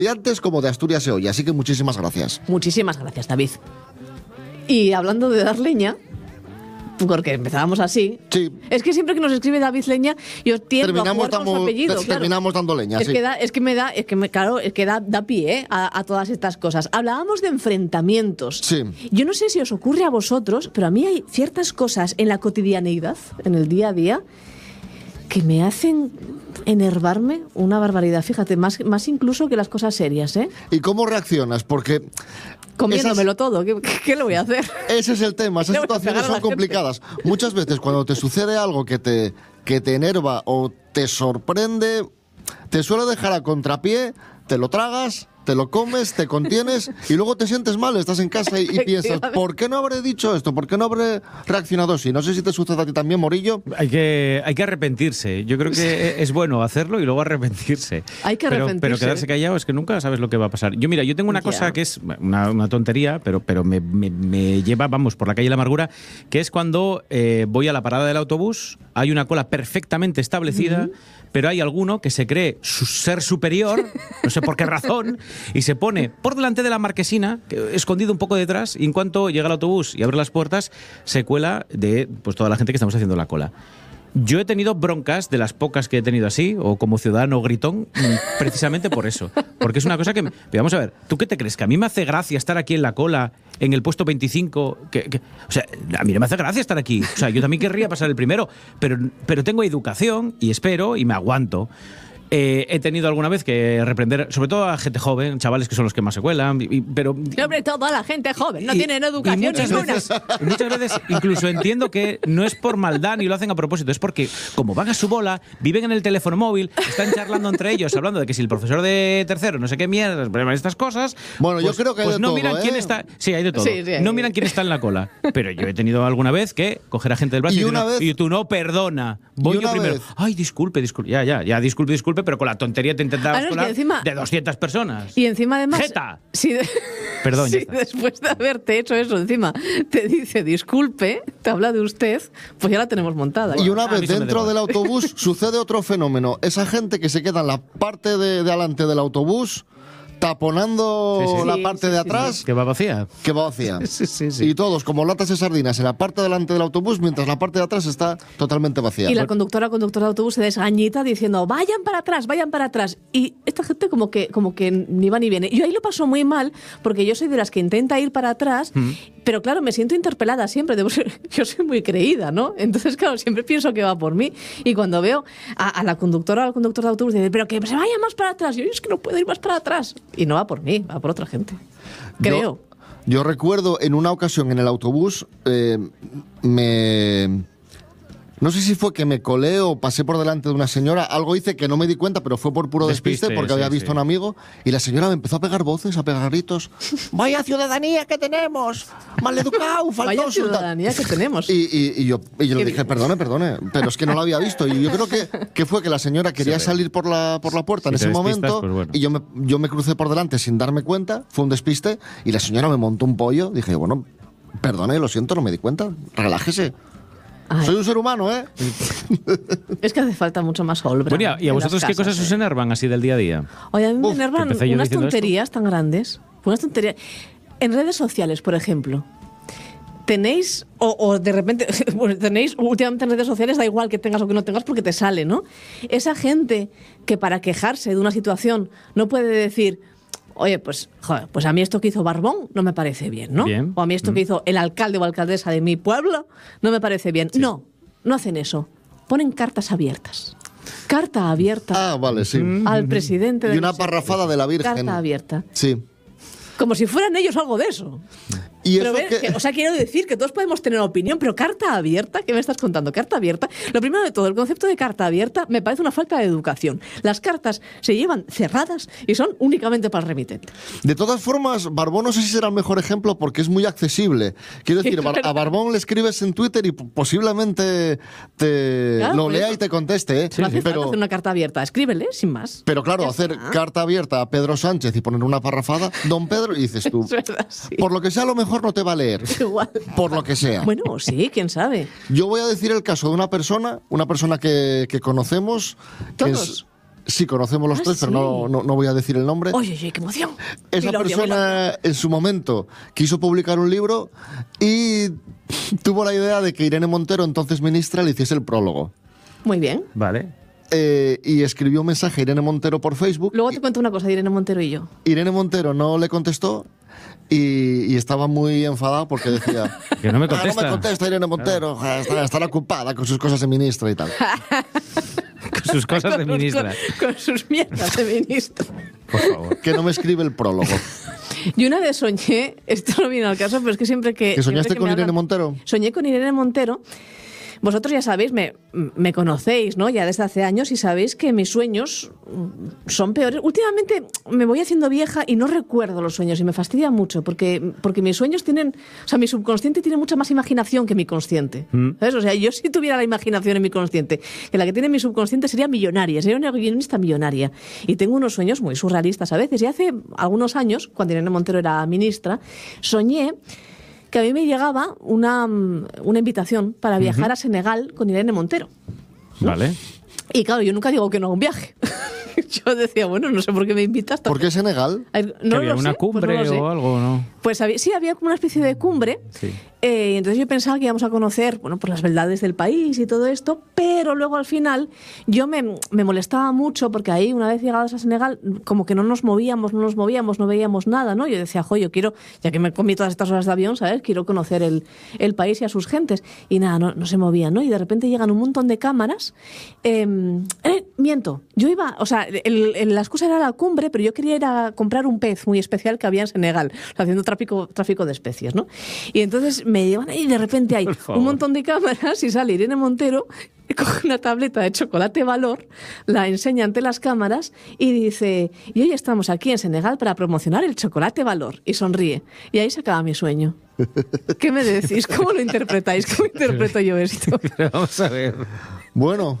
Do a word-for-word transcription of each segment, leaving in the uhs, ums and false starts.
estudiantes como de Asturias y hoy, así que muchísimas gracias. Muchísimas gracias, David. Y hablando de dar leña, porque empezábamos así, sí. Es que siempre que nos escribe David Leña, yo tiendo terminamos a jugar damos, con su apellido. ter- terminamos claro. dando leña, es sí. Que da, es que me da, es que me, claro, es que da, da pie ¿eh? a, a todas estas cosas. Hablábamos de enfrentamientos. Sí. Yo no sé si os ocurre a vosotros, pero a mí hay ciertas cosas en la cotidianeidad, en el día a día, que me hacen enervarme una barbaridad. Fíjate, más, más incluso que las cosas serias, ¿eh? ¿Y cómo reaccionas? Porque... Comiéndomelo esas... todo, ¿Qué, ¿qué le voy a hacer? Ese es el tema, esas situaciones son complicadas. Gente. Muchas veces cuando te sucede algo que te, que te enerva o te sorprende, te suele dejar a contrapié, te lo tragas, te lo comes, te contienes y luego te sientes mal, estás en casa y, y piensas, ¿por qué no habré dicho esto? ¿Por qué no habré reaccionado así? No sé si te sucede a ti también, Morillo. Hay que, hay que arrepentirse. Yo creo que es bueno hacerlo y luego arrepentirse. Hay que pero, arrepentirse. Pero quedarse callado es que nunca sabes lo que va a pasar. Yo, mira, yo tengo una yeah. cosa que es una, una tontería, pero, pero me, me, me lleva, vamos, por la calle de la amargura, que es cuando eh, voy a la parada del autobús, hay una cola perfectamente establecida, uh-huh. pero hay alguno que se cree su ser superior, no sé por qué razón, y se pone por delante de la marquesina, escondido un poco detrás, y en cuanto llega el autobús y abre las puertas, se cuela de pues, toda la gente que estamos haciendo la cola. Yo he tenido broncas, de las pocas que he tenido así, o como ciudadano gritón, precisamente por eso. Porque es una cosa que... Vamos a ver, ¿tú qué te crees? ¿Que a mí me hace gracia estar aquí en la cola, en el puesto veinticinco? Que, que, o sea, a mí no me hace gracia estar aquí. O sea, yo también querría pasar el primero, pero, pero tengo educación y espero y me aguanto. Eh, he tenido alguna vez que reprender, sobre todo a gente joven, chavales que son los que más se cuelan, y, pero... Sobre todo a la gente joven, no y, tienen educación y muchas ninguna. Veces, y muchas veces incluso entiendo que no es por maldad ni lo hacen a propósito, es porque como van a su bola, viven en el teléfono móvil, están charlando entre ellos, hablando de que si el profesor de tercero, no sé qué mierda, estas cosas... Bueno, pues, yo creo que hay pues de no todo, miran ¿eh? quién está... Sí, hay de todo. Sí, sí, hay. No miran quién está en la cola. Pero yo he tenido alguna vez que coger a gente del brazo y, y, y, una no, vez, y tú no, perdona. Voy yo primero. Vez. Ay, disculpe, disculpe. Ya, ya, ya, disculpe, disculpe, pero con la tontería te intentabas ah, no, colar encima, de doscientas personas. Y encima además... ¡Jeta! Si de, Perdón, si después de haberte hecho eso encima te dice disculpe, te habla de usted, pues ya la tenemos montada. Y una ah, vez dentro del autobús sucede otro fenómeno. Esa gente que se queda en la parte de, de adelante del autobús taponando sí, sí. la Sí, parte sí, de sí, atrás. Sí. Que va vacía. Que va vacía. Sí, sí, sí. Y todos como latas de sardinas en la parte de delante del autobús, mientras la parte de atrás está totalmente vacía. Y la conductora conductora de autobús se desgañita diciendo vayan para atrás, vayan para atrás. Y esta gente como que, como que ni va ni viene. Yo ahí lo paso muy mal porque yo soy de las que intenta ir para atrás, mm. pero claro, me siento interpelada siempre. Debo ser, yo soy muy creída, ¿no? Entonces, claro, siempre pienso que va por mí. Y cuando veo a, a la conductora o al conductor de autobús, dice, pero que se vaya más para atrás. Yo es que no puedo ir más para atrás. Y no va por mí, va por otra gente. Creo. Yo, yo recuerdo en una ocasión en el autobús, eh, me... No sé si fue que me colé o pasé por delante de una señora. Algo hice que no me di cuenta, pero fue por puro despiste, despiste porque sí, había visto a sí. un amigo. Y la señora me empezó a pegar voces, a pegar gritos. ¡Vaya ciudadanía que tenemos! ¡Maleducado, faltoso! ¡Vaya ciudadanía que tenemos! Y, y, y yo, y yo le dije, perdone, perdone, pero es que no lo había visto. Y yo creo que, que fue que la señora quería sí, salir por la, por la puerta si en ese momento. Pues bueno. Y yo me, yo me crucé por delante sin darme cuenta. Fue un despiste. Y la señora me montó un pollo. Dije, bueno, perdone, lo siento, no me di cuenta. Relájese. Ay. Soy un ser humano, ¿eh? Es que hace falta mucho más holbra. Bueno, ¿y a vosotros qué cosas eh? os enervan así del día a día? Oye, a mí me enervan unas tonterías esto. tan grandes. Unas tonterías. En redes sociales, por ejemplo, tenéis, o, o de repente, tenéis, últimamente en redes sociales, da igual que tengas o que no tengas porque te sale, ¿no? Esa gente que para quejarse de una situación no puede decir... Oye, pues, joder, pues a mí esto que hizo Barbón no me parece bien, ¿no? Bien. O a mí esto mm. que hizo el alcalde o alcaldesa de mi pueblo no me parece bien. Sí. No, no hacen eso. Ponen cartas abiertas. Carta abierta. Ah, vale, sí. Al presidente de... Y una parrafada de la Virgen. Carta abierta. Sí. Como si fueran ellos algo de eso. Y pero eso ver, que... que, o sea, quiero decir que todos podemos tener opinión, pero carta abierta, ¿qué me estás contando? Carta abierta. Lo primero de todo, el concepto de carta abierta me parece una falta de educación. Las cartas se llevan cerradas y son únicamente para el remitente. De todas formas, Barbón no sé si será el mejor ejemplo porque es muy accesible. Quiero decir, Bar- a Barbón le escribes en Twitter y posiblemente te claro, lo lea eso. y te conteste. ¿eh? Sí, no hace pero... falta hacer una carta abierta, escríbele, sin más. Pero claro, hacer está. carta abierta a Pedro Sánchez y poner una parrafada, don Pedro, y dices tú, verdad, sí. por lo que sea, a lo mejor no te va a leer. Igual. Por lo que sea. Bueno, sí, quién sabe. Yo voy a decir el caso de una persona, una persona que, que conocemos. ¿Todos? Que es, Sí, conocemos los Ah, tres, sí. pero no, no, no voy a decir el nombre. Oye, oye, qué emoción. Esa Milonga, persona en su momento quiso publicar un libro y tuvo la idea de que Irene Montero, entonces ministra, le hiciese el prólogo. Muy bien. Vale. Eh, y escribió un mensaje a Irene Montero por Facebook. Luego te cuento una cosa de Irene Montero y yo. Irene Montero no le contestó y, y estaba muy enfadada porque decía Que no me "Ah, no contesta". me contesta Irene Montero, ah, está- estará ocupada con sus cosas de ministra y tal. Con sus cosas de Con- ministra. Con, con sus mierdas de ministro. Por favor. Que no me escribe el prólogo. Y una vez soñé, esto no viene al caso, pero es que siempre que... ¿Que soñaste siempre que con me Irene hablan- Montero? Soñé con Irene Montero. Vosotros ya sabéis, me, me conocéis, ¿no? Ya desde hace años y sabéis que mis sueños mm, son peores. Últimamente me voy haciendo vieja y no recuerdo los sueños y me fastidia mucho porque, porque mis sueños tienen... O sea, mi subconsciente tiene mucha más imaginación que mi consciente. ¿Sabes? O sea, yo si tuviera la imaginación en mi consciente, que la que tiene mi subconsciente sería millonaria, sería una guionista millonaria. Y tengo unos sueños muy surrealistas a veces. Y hace algunos años, cuando Irene Montero era ministra, soñé que a mí me llegaba una, mm, una invitación para viajar uh-huh. a Senegal con Irene Montero. Vale. Y claro, yo nunca digo que no a un viaje. Yo decía, bueno, no sé por qué me invitas. ¿Por qué Senegal? No había lo una sé, cumbre pues no lo sé. o algo, ¿no? Pues había, sí, había como una especie de cumbre. Sí. Eh, entonces yo pensaba que íbamos a conocer, bueno, pues las verdades del país y todo esto, pero luego al final yo me, me molestaba mucho porque ahí, una vez llegados a Senegal, como que no nos movíamos, no nos movíamos, no veíamos nada, ¿no? Yo decía, jo, yo quiero, ya que me comí todas estas horas de avión, ¿sabes? Quiero conocer el, el país y a sus gentes. Y nada, no, no se movían, ¿no? Y de repente llegan un montón de cámaras. Eh, eh, miento, yo iba, o sea, el, el, la excusa era la cumbre, pero yo quería ir a comprar un pez muy especial que había en Senegal, o sea, haciendo tráfico, tráfico de especies, ¿no? Y entonces me llevan ahí y de repente hay un montón de cámaras y sale Irene Montero, coge una tableta de chocolate Valor, la enseña ante las cámaras y dice, y hoy estamos aquí en Senegal para promocionar el chocolate Valor. Y sonríe. Y ahí se acaba mi sueño. ¿Qué me decís? ¿Cómo lo interpretáis? ¿Cómo interpreto yo esto? Vamos a ver. Bueno,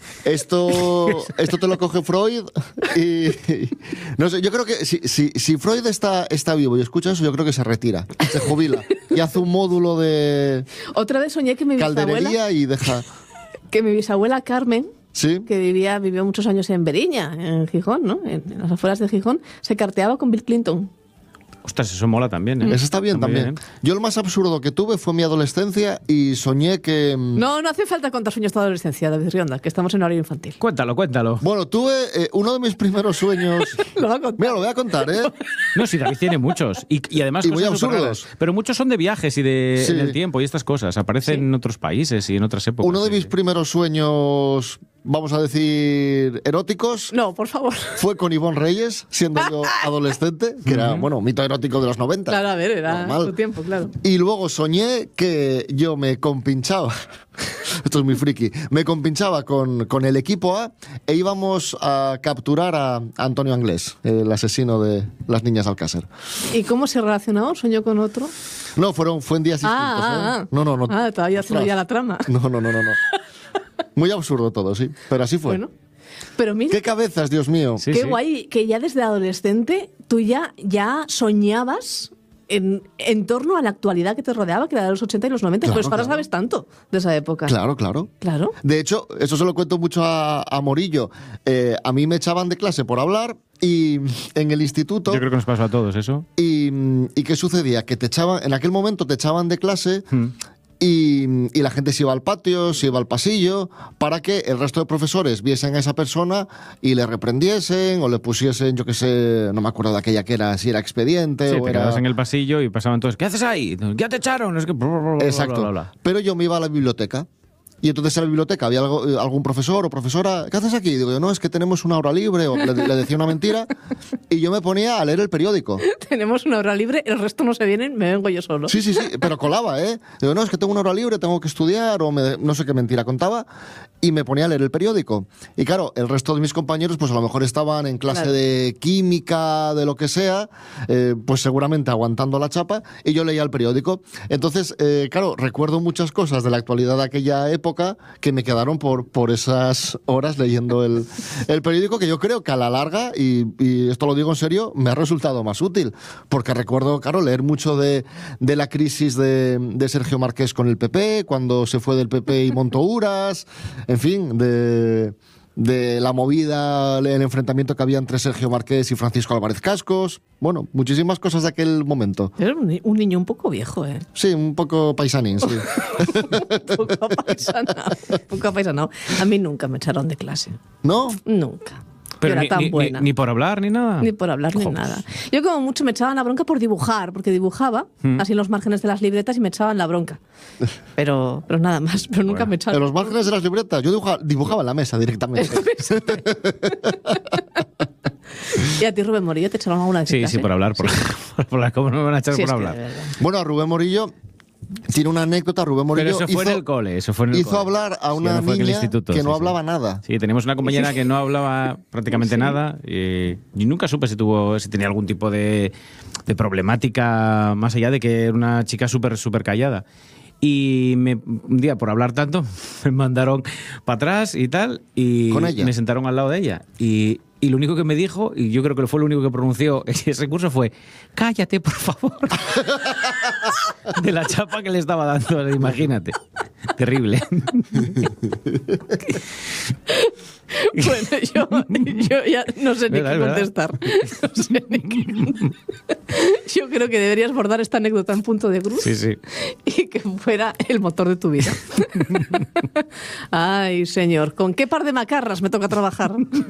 esto, esto te lo coge Freud y, y no sé, yo creo que si, si, si Freud está, está vivo y escucha eso, yo creo que se retira, se jubila y hace un módulo de Otra vez soñé que mi bisabuela, calderería y deja... que mi bisabuela Carmen, ¿sí? que vivía, vivió muchos años en Beriña, en Gijón, ¿no? En, en las afueras de Gijón, se carteaba con Bill Clinton. Ostras, eso mola también, ¿eh? Eso está bien está también. Bien, ¿eh? Yo lo más absurdo que tuve fue mi adolescencia y soñé que... No, no hace falta contar sueños de adolescencia, David Rionda, que estamos en horario infantil. Cuéntalo, cuéntalo. Bueno, tuve eh, uno de mis primeros sueños... Lo va a contar. Mira, lo voy a contar, ¿eh? No, sí, David tiene muchos. Y, y además Y muy cosas súper absurdos. raras. Pero muchos son de viajes y de Sí. en el tiempo y estas cosas. Aparecen Sí. en otros países y en otras épocas. Uno de sí. mis primeros sueños, vamos a decir, eróticos, No, por favor. fue con Ivonne Reyes, siendo yo adolescente, que era, bueno, mito erótico de los noventa. Claro, a ver, era Normal. su tiempo, claro. Y luego soñé que yo me compinchaba, esto es muy friki, me compinchaba con, con el equipo A e íbamos a capturar a Antonio Anglés, el asesino de las niñas Alcácer. ¿Y cómo se relacionó un sueño con otro? No, fueron, fue en días distintos. Ah, ah, ¿eh? ah. No, no, no. Ah, todavía haciendo Ostras. ya la trama. No, no, no, no, no. Muy absurdo todo, sí, pero así fue. Bueno, pero mira, ¡Qué cabezas, Dios mío! Sí, qué sí. guay que ya desde adolescente tú ya, ya soñabas en, en torno a la actualidad que te rodeaba, que era de los ochenta y los noventa. Claro, Pues ahora claro. sabes tanto de esa época. Claro, claro. Claro. De hecho, eso se lo cuento mucho a, a Morillo. Eh, a mí me echaban de clase por hablar y en el instituto... Yo creo que nos pasó a todos eso. Y, ¿y qué sucedía? Que te echaban, en aquel momento te echaban de clase Hmm. y, y la gente se iba al patio, se iba al pasillo, para que el resto de profesores viesen a esa persona y le reprendiesen o le pusiesen, yo qué sé, no me acuerdo de aquella que era, si era expediente Sí, o te era... quedabas en el pasillo y pasaban todos. ¿Qué haces ahí? ¿Ya te echaron? Es que... Exacto. Bla, bla, bla. Pero yo me iba a la biblioteca. Y entonces en la biblioteca había algo- eh, algún profesor o profesora, ¿qué haces aquí? Y digo yo, no, es que tenemos una hora libre, o le, le decía una mentira, y yo me ponía a leer el periódico. Tenemos una hora libre, el resto no se vienen, me vengo yo solo. Sí, sí, sí, pero colaba, ¿eh? Digo, no, es que tengo una hora libre, tengo que estudiar, o me- no sé qué mentira contaba, y me ponía a leer el periódico. Y claro, el resto de mis compañeros, pues a lo mejor estaban en clase Claro. de química, de lo que sea, eh, pues seguramente aguantando la chapa, y yo leía el periódico. Entonces, eh, claro, recuerdo muchas cosas de la actualidad de aquella época que me quedaron por, por esas horas leyendo el, el periódico, que yo creo que a la larga, y, y esto lo digo en serio, me ha resultado más útil, porque recuerdo, claro, leer mucho de, de la crisis de, de Sergio Marqués con el P P, cuando se fue del P P y montó Uras, en fin, de... de la movida, el enfrentamiento que había entre Sergio Marqués y Francisco Álvarez Cascos. Bueno, muchísimas cosas de aquel momento. Era un, ni- un niño un poco viejo, ¿eh? Sí, un poco paisanín, sí. un poco apaisanado. Un poco apaisanado. A mí nunca me echaron de clase. ¿No? Nunca. Pero Yo era ni, tan ni- buena. ni- ni por hablar ni nada. Ni por hablar ni Jo, nada. Yo como mucho me echaban la bronca por dibujar, porque dibujaba Mm. así en los márgenes de las libretas y me echaban la bronca. Pero, pero nada más, pero nunca Bueno. me En echaban. los márgenes de las libretas, yo dibujaba, dibujaba en la mesa directamente. Y a ti, Rubén Morillo, te echaron alguna vez de Sí, clase? sí, por hablar. Por, por hablar. ¿Cómo no me van a echar Sí, por es que hablar? de verdad. Bueno, a Rubén Morillo tiene una anécdota. Rubén Morillo Pero eso fue hizo, en el cole, eso fue en el hizo cole. hablar a Sí, una no fue en el niña instituto, que sí, no sí. hablaba nada. Sí, teníamos una compañera que no hablaba prácticamente nada y, y nunca supe si tuvo si tenía algún tipo de, de problemática más allá de que era una chica súper súper callada. Y me, un día, por hablar tanto, me mandaron para atrás y tal, y ¿Con ella? me sentaron al lado de ella. Y, y lo único que me dijo, y yo creo que fue lo único que pronunció ese curso, fue: cállate, por favor. De la chapa que le estaba dando, imagínate. Terrible. Bueno, yo, yo ya no sé ni ¿Verdad, qué verdad? contestar. No sé ni qué- Yo creo que deberías bordar esta anécdota en punto de cruz Sí, sí. y que fuera el motor de tu vida. Ay, señor, ¿con qué par de macarras me toca trabajar?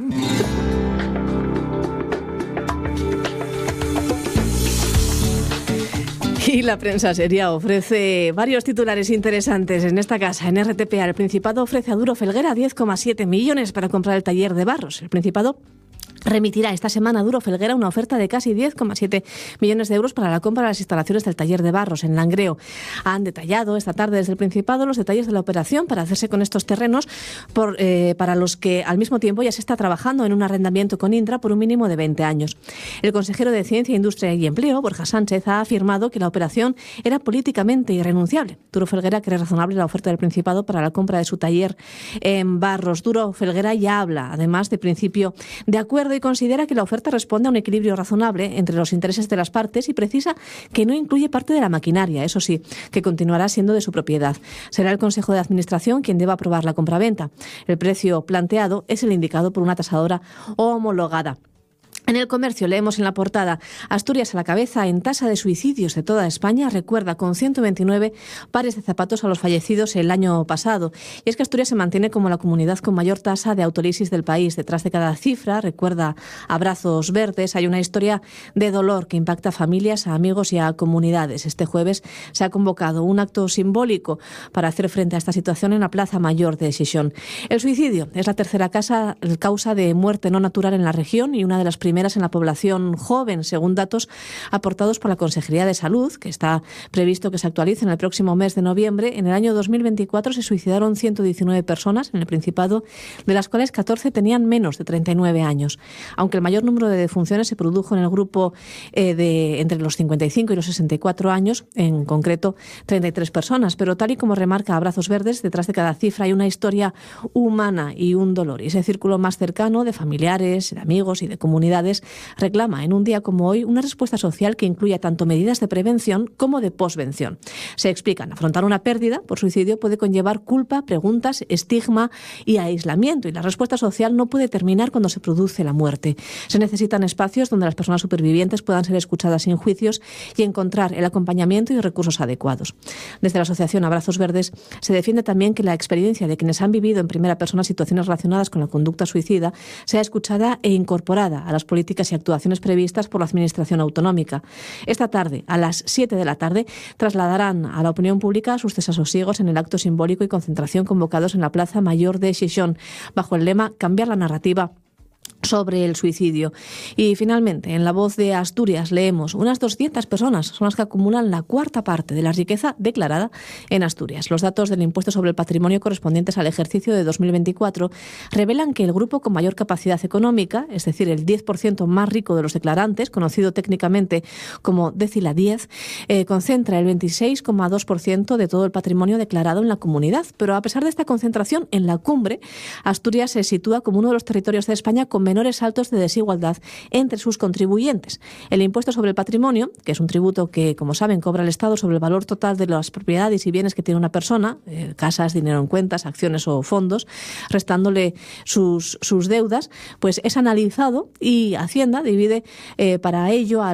Y la prensa seria ofrece varios titulares interesantes en esta casa. En R T P A, el Principado ofrece a Duro Felguera diez coma siete millones para comprar el taller de Barros. El Principado remitirá esta semana a Duro Felguera una oferta de casi diez coma siete millones de euros para la compra de las instalaciones del taller de Barros en Langreo. Han detallado esta tarde desde el Principado los detalles de la operación para hacerse con estos terrenos por, eh, para los que al mismo tiempo ya se está trabajando en un arrendamiento con Indra por un mínimo de veinte años. El consejero de Ciencia, Industria y Empleo, Borja Sánchez, ha afirmado que la operación era políticamente irrenunciable. Duro Felguera cree razonable la oferta del Principado para la compra de su taller en Barros. Duro Felguera ya habla, además, de principio de acuerdo y considera que la oferta responde a un equilibrio razonable entre los intereses de las partes y precisa que no incluye parte de la maquinaria, eso sí, que continuará siendo de su propiedad. Será el Consejo de Administración quien deba aprobar la compraventa. El precio planteado es el indicado por una tasadora homologada. En El Comercio leemos en la portada: Asturias a la cabeza en tasa de suicidios de toda España, recuerda con ciento veintinueve pares de zapatos a los fallecidos el año pasado. Y es que Asturias se mantiene como la comunidad con mayor tasa de autolisis del país. Detrás de cada cifra, recuerda Abrazos Verdes, hay una historia de dolor que impacta a familias, a amigos y a comunidades. Este jueves se ha convocado un acto simbólico para hacer frente a esta situación en la Plaza Mayor de Xixón. El suicidio es la tercera causa, causa de muerte no natural en la región y una de las primeras en la población joven, según datos aportados por la Consejería de Salud, que está previsto que se actualice en el próximo mes de noviembre. En el año dos mil veinticuatro se suicidaron ciento diecinueve personas en el Principado, de las cuales catorce tenían menos de treinta y nueve años. Aunque el mayor número de defunciones se produjo en el grupo eh, de entre los cincuenta y cinco y los sesenta y cuatro años, en concreto treinta y tres personas. Pero tal y como remarca Abrazos Verdes, detrás de cada cifra hay una historia humana y un dolor. Y ese círculo más cercano de familiares, de amigos y de comunidades reclama en un día como hoy una respuesta social que incluya tanto medidas de prevención como de posvención. Se explican: afrontar una pérdida por suicidio puede conllevar culpa, preguntas, estigma y aislamiento, y la respuesta social no puede terminar cuando se produce la muerte. Se necesitan espacios donde las personas supervivientes puedan ser escuchadas sin juicios y encontrar el acompañamiento y recursos adecuados. Desde la Asociación Abrazos Verdes se defiende también que la experiencia de quienes han vivido en primera persona situaciones relacionadas con la conducta suicida sea escuchada e incorporada a las políticas y actuaciones previstas por la Administración autonómica. Esta tarde, a las siete de la tarde, trasladarán a la opinión pública sus desasosiegos en el acto simbólico y concentración convocados en la Plaza Mayor de Xixón, bajo el lema «Cambiar la narrativa sobre el suicidio». Y finalmente, en La Voz de Asturias leemos: unas doscientas personas son las que acumulan la cuarta parte de la riqueza declarada en Asturias. Los datos del impuesto sobre el patrimonio correspondientes al ejercicio de dos mil veinticuatro revelan que el grupo con mayor capacidad económica, es decir, el diez por ciento más rico de los declarantes, conocido técnicamente como Décila diez, eh, concentra el veintiséis coma dos por ciento de todo el patrimonio declarado en la comunidad. Pero a pesar de esta concentración en la cumbre, Asturias se sitúa como uno de los territorios de España con menor menores saltos de desigualdad entre sus contribuyentes. El impuesto sobre el patrimonio, que es un tributo que, como saben, cobra el Estado sobre el valor total de las propiedades y bienes que tiene una persona, eh, casas, dinero en cuentas, acciones o fondos, restándole sus, sus deudas, pues es analizado y Hacienda divide eh, para ello a